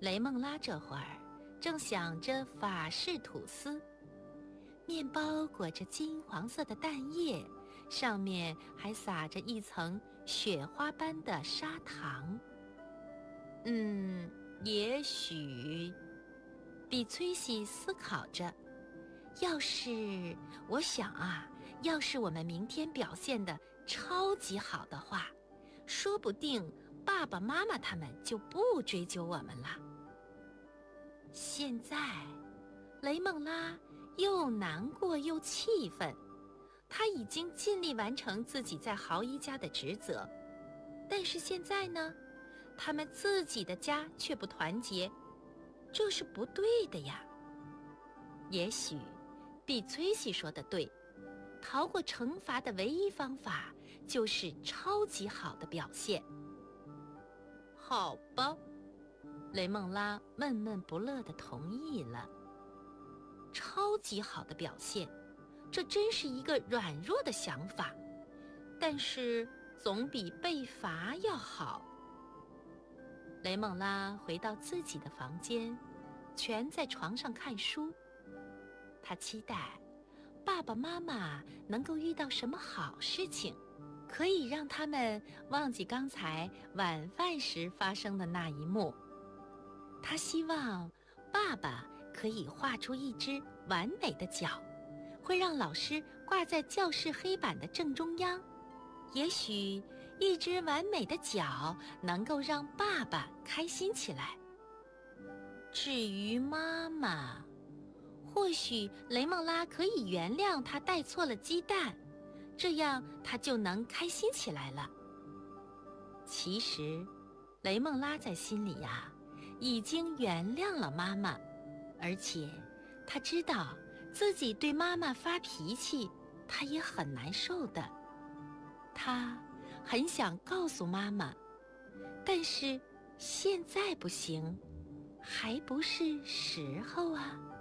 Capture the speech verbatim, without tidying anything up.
雷梦拉这会儿正想着法式吐司，面包裹着金黄色的蛋液，上面还撒着一层雪花般的砂糖。嗯，也许，比崔西思考着，要是我想啊，要是我们明天表现得超级好的话，说不定爸爸妈妈他们就不追究我们了。现在，雷梦拉又难过又气愤，他已经尽力完成自己在豪伊家的职责，但是现在呢，他们自己的家却不团结，这是不对的呀。也许，比崔西说的对，逃过惩罚的唯一方法就是超级好的表现。好吧，雷梦拉闷闷不乐地同意了。超级好的表现，这真是一个软弱的想法，但是总比被罚要好。雷梦拉回到自己的房间，蜷在床上看书。他期待爸爸妈妈能够遇到什么好事情，可以让他们忘记刚才晚饭时发生的那一幕。他希望爸爸可以画出一只完美的脚，会让老师挂在教室黑板的正中央。也许一只完美的脚能够让爸爸开心起来。至于妈妈，或许雷梦拉可以原谅他带错了鸡蛋，这样他就能开心起来了。其实，雷梦拉在心里呀，已经原谅了妈妈，而且他知道自己对妈妈发脾气，他也很难受的。他很想告诉妈妈，但是现在不行，还不是时候啊。